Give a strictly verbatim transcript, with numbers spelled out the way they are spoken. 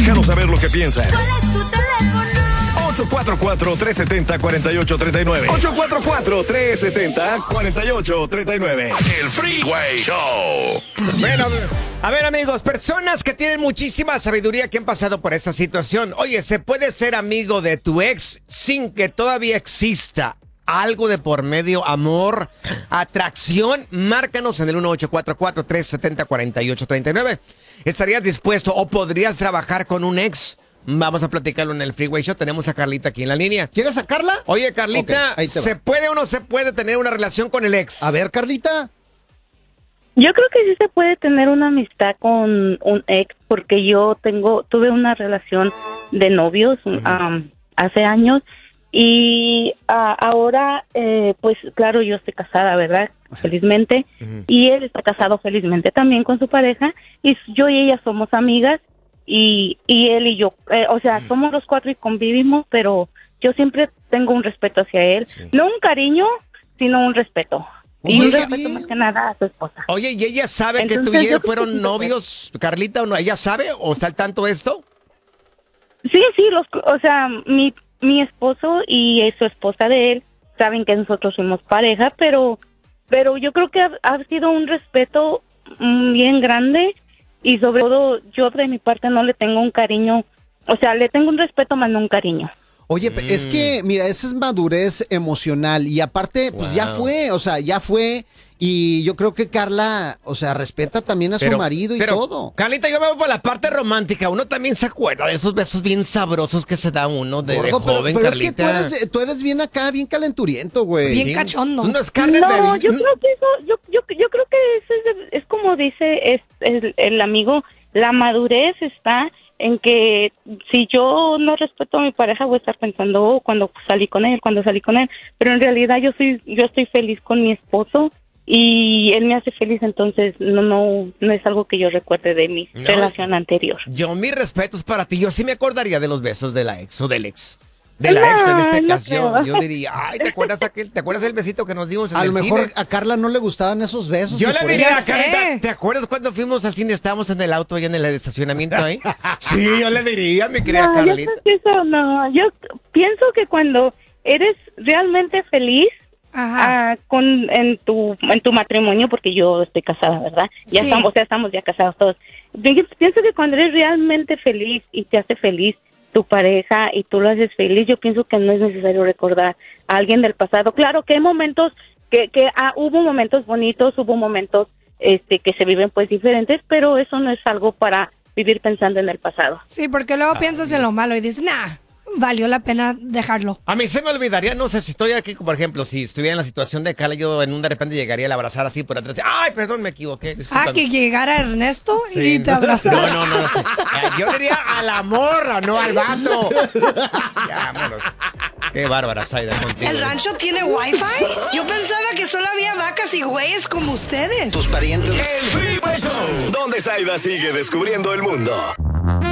Déjanos saber lo que piensas. ¿Cuál es tu teléfono? ocho cuatro cuatro, tres siete cero, cuatro ocho tres nueve. ocho cuatro cuatro, tres siete cero, cuatro ocho tres nueve. El Freeway Show. Bueno, a ver, amigos, personas que tienen muchísima sabiduría que han pasado por esta situación. Oye, ¿se puede ser amigo de tu ex sin que todavía exista algo de por medio, amor, atracción? Márcanos en el uno ocho cuatro cuatro, tres siete cero, cuatro ocho tres nueve. ¿Estarías dispuesto o podrías trabajar con un ex? Vamos a platicarlo en el Freeway Show. Tenemos a Carlita aquí en la línea. ¿Quieres sacarla? Oye, Carlita, Okay, ¿se puede o no se puede tener una relación con el ex? A ver, Carlita. Yo creo que sí se puede tener una amistad con un ex, porque yo tengo, tuve una relación de novios uh-huh. um, hace años y uh, ahora, eh, pues claro, yo estoy casada, ¿verdad? Felizmente. Uh-huh. Y él está casado felizmente también con su pareja y yo y ella somos amigas. Y, y él y yo, eh, o sea, somos los cuatro y convivimos, pero yo siempre tengo un respeto hacia él. Sí. No un cariño, sino un respeto. Oye, y un respeto bien. Más que nada a su esposa. Oye, ¿y ella sabe Entonces, que tú y él fueron que novios, Carlita, o no? ¿Ella sabe o está al tanto de esto? Sí, sí, los, o sea, mi, mi esposo y su esposa de él saben que nosotros fuimos pareja, pero, pero yo creo que ha, ha sido un respeto bien grande. Y sobre todo, yo de mi parte no le tengo un cariño, o sea, le tengo un respeto más no un cariño. Oye, mm. es que, mira, esa es madurez emocional y aparte, pues wow. ya fue, o sea, ya fue y yo creo que Carla, o sea, respeta también a pero, su marido y pero, todo. Carlita, yo me voy por la parte romántica, uno también se acuerda de esos besos bien sabrosos que se da uno de, Gordo, de joven, pero, pero Carlita. es que tú eres, tú eres bien acá, bien calenturiento, güey. Bien ¿Sí? cachondo. No, no yo creo que eso, yo, yo, yo creo que eso es, es como dice es, es, el amigo, la madurez está en que si yo no respeto a mi pareja voy a estar pensando oh, cuando salí con él, cuando salí con él, pero en realidad yo soy yo estoy feliz con mi esposo y él me hace feliz, entonces no no no es algo que yo recuerde de mi no, relación anterior. Yo mis respetos para ti, yo sí me acordaría de los besos de la ex o del ex. De la no, ex en este no caso, yo, yo diría, ay, ¿te acuerdas aquel, ¿te acuerdas del besito que nos dimos en a el cine? A lo mejor cine? a Carla no le gustaban esos besos. Yo le diría a Carlita, ¿te acuerdas cuando fuimos al cine? Estábamos en el auto allá en el estacionamiento ahí. Sí, yo le diría, mi querida no, Carlita. Yo, eso, no, yo pienso que cuando eres realmente feliz uh, con en tu en tu matrimonio, porque yo estoy casada, ¿verdad? Ya sí. estamos, ya estamos ya casados todos. Pienso que cuando eres realmente feliz y te hace feliz tu pareja y tú lo haces feliz, yo pienso que no es necesario recordar a alguien del pasado. Claro que hay momentos que, que ah, hubo momentos bonitos, hubo momentos este que se viven pues diferentes, pero eso no es algo para vivir pensando en el pasado. Sí, porque luego ah, piensas Dios. en lo malo y dices, nah, valió la pena dejarlo. A mí se me olvidaría, no sé, si estoy aquí, por ejemplo, si estuviera en la situación de Carla, yo en un de repente llegaría a abrazar así por atrás. Ay, perdón, me equivoqué. Discúlpame. Ah, que llegara Ernesto sí, y te abrazara. No, no, no. Sí. Yo diría a la morra, no al vato. Ya, vámonos. Qué bárbara, Zaida, contigo. ¿El rancho tiene wifi? Yo pensaba que solo había vacas y güeyes como ustedes. Tus parientes. El Freeway Show, donde Zaida sigue descubriendo el mundo.